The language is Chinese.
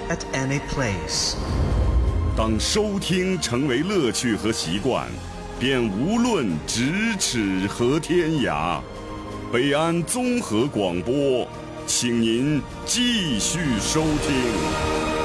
at any place. 当收听成为乐趣和习惯，便无论咫尺和天涯。北安综合广播，请您继续收听。